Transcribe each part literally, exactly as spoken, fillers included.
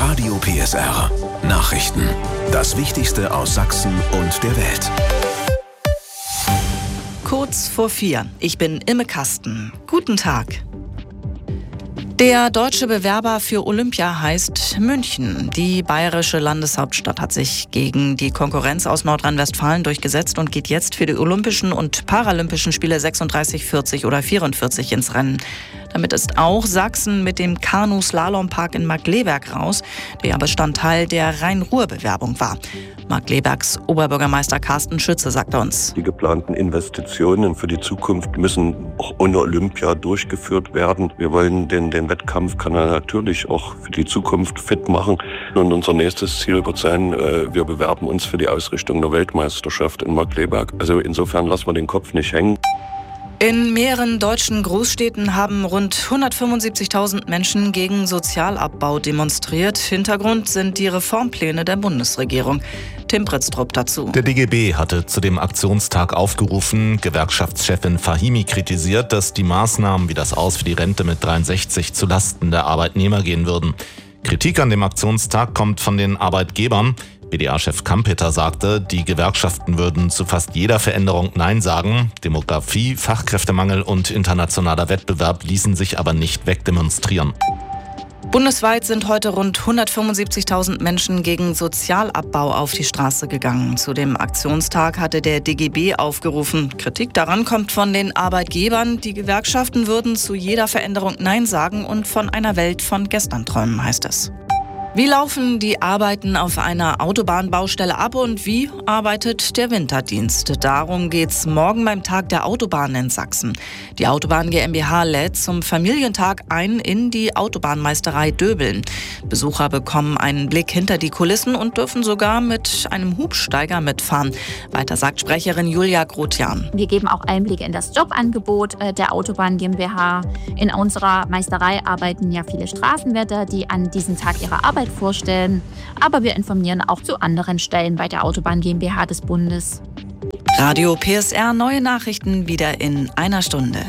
Radio P S R Nachrichten. Das Wichtigste aus Sachsen und der Welt. Kurz vor vier. Ich bin Imme Kasten. Guten Tag. Der deutsche Bewerber für Olympia heißt München. Die bayerische Landeshauptstadt hat sich gegen die Konkurrenz aus Nordrhein-Westfalen durchgesetzt und geht jetzt für die Olympischen und Paralympischen Spiele sechsunddreißig, vierzig oder vierundvierzig ins Rennen. Damit ist auch Sachsen mit dem Kanu-Slalompark in Markkleeberg raus, der ja Bestandteil der Rhein-Ruhr-Bewerbung war. Markkleebergs Oberbürgermeister Carsten Schütze sagt uns: Die geplanten Investitionen für die Zukunft müssen auch ohne Olympia durchgeführt werden. Wir wollen den, den Wettkampf kann er natürlich auch für die Zukunft fit machen. Und unser nächstes Ziel wird sein, wir bewerben uns für die Ausrichtung der Weltmeisterschaft in Markkleeberg. Also insofern lassen wir den Kopf nicht hängen. In mehreren deutschen Großstädten haben rund hundertfünfundsiebzigtausend Menschen gegen Sozialabbau demonstriert. Hintergrund sind die Reformpläne der Bundesregierung. Tim Pritztrup dazu. Der D G B hatte zu dem Aktionstag aufgerufen. Gewerkschaftschefin Fahimi kritisiert, dass die Maßnahmen wie das Aus für die Rente mit dreiundsechzig zu Lasten der Arbeitnehmer gehen würden. Kritik an dem Aktionstag kommt von den Arbeitgebern. B D A-Chef Kampeter sagte, die Gewerkschaften würden zu fast jeder Veränderung Nein sagen. Demografie, Fachkräftemangel und internationaler Wettbewerb ließen sich aber nicht wegdemonstrieren. Bundesweit sind heute rund hundertfünfundsiebzigtausend Menschen gegen Sozialabbau auf die Straße gegangen. Zu dem Aktionstag hatte der D G B aufgerufen. Kritik daran kommt von den Arbeitgebern. Die Gewerkschaften würden zu jeder Veränderung Nein sagen und von einer Welt von gestern träumen, heißt es. Wie laufen die Arbeiten auf einer Autobahnbaustelle ab und wie arbeitet der Winterdienst? Darum geht's morgen beim Tag der Autobahn in Sachsen. Die Autobahn GmbH lädt zum Familientag ein in die Autobahnmeisterei Döbeln. Besucher bekommen einen Blick hinter die Kulissen und dürfen sogar mit einem Hubsteiger mitfahren. Weiter sagt Sprecherin Julia Grotian. Wir geben auch Einblicke in das Jobangebot der Autobahn GmbH. In unserer Meisterei arbeiten ja viele Straßenwärter, die an diesem Tag ihre Arbeit vorstellen. Aber wir informieren auch zu anderen Stellen bei der Autobahn GmbH des Bundes. Radio P S R, neue Nachrichten wieder in einer Stunde.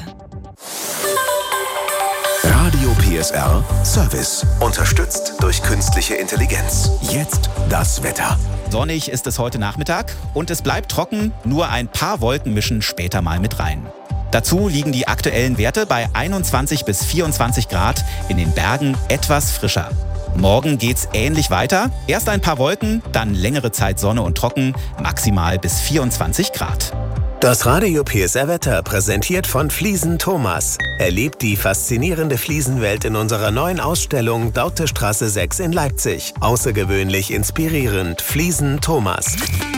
Radio P S R Service. Unterstützt durch künstliche Intelligenz. Jetzt das Wetter. Sonnig ist es heute Nachmittag und es bleibt trocken. Nur ein paar Wolken mischen später mal mit rein. Dazu liegen die aktuellen Werte bei einundzwanzig bis vierundzwanzig Grad, in den Bergen etwas frischer. Morgen geht's ähnlich weiter. Erst ein paar Wolken, dann längere Zeit Sonne und trocken, maximal bis vierundzwanzig Grad. Das Radio P S R-Wetter präsentiert von Fliesen Thomas. Erlebt die faszinierende Fliesenwelt in unserer neuen Ausstellung Dautestraße sechs in Leipzig. Außergewöhnlich inspirierend. Fliesen Thomas.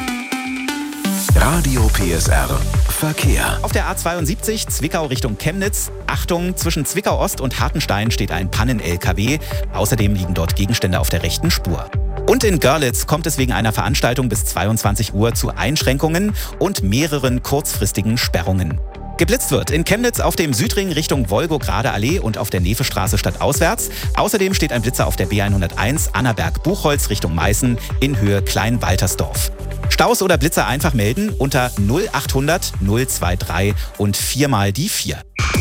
Radio P S R Verkehr. Auf der A zweiundsiebzig Zwickau Richtung Chemnitz. Achtung, zwischen Zwickau Ost und Hartenstein steht ein Pannen-L K W. Außerdem liegen dort Gegenstände auf der rechten Spur. Und in Görlitz kommt es wegen einer Veranstaltung bis zweiundzwanzig Uhr zu Einschränkungen und mehreren kurzfristigen Sperrungen. Geblitzt wird in Chemnitz auf dem Südring Richtung Wolgograde Allee und auf der Nefestraße stadtauswärts. Außerdem steht ein Blitzer auf der B hunderteins Annaberg-Buchholz Richtung Meißen in Höhe Klein-Waltersdorf. Staus oder Blitzer einfach melden unter null achthundert null drei drei und viermal die vier.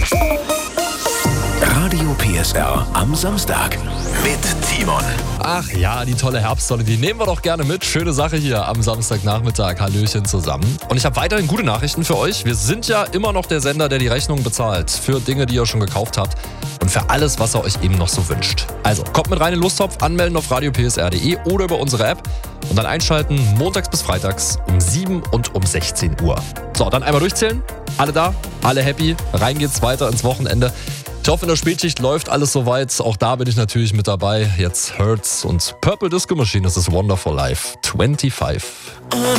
Radio P S R am Samstag mit Timon. Ach ja, die tolle Herbstsonne, die nehmen wir doch gerne mit. Schöne Sache hier am Samstagnachmittag. Hallöchen zusammen. Und ich habe weiterhin gute Nachrichten für euch. Wir sind ja immer noch der Sender, der die Rechnung bezahlt. Für Dinge, die ihr schon gekauft habt. Und für alles, was ihr euch eben noch so wünscht. Also, kommt mit rein in den Lusttopf, anmelden auf radio p s r punkt d e oder über unsere App. Und dann einschalten, montags bis freitags um sieben und um sechzehn Uhr. So, dann einmal durchzählen. Alle da, alle happy. Rein geht's weiter ins Wochenende. Ich hoffe, in der Spätschicht läuft alles soweit. Auch da bin ich natürlich mit dabei. Jetzt Hurts und Purple Disco Machine. Das ist Wonderful Life. fünfundzwanzig.